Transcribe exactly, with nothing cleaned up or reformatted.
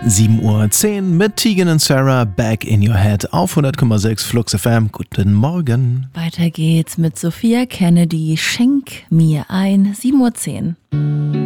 sieben Uhr zehn mit Tegan und Sarah, Back in Your Head auf hundert Komma sechs Flux F M. Guten Morgen. Weiter geht's mit Sophia Kennedy, Schenk mir ein, sieben Uhr zehn.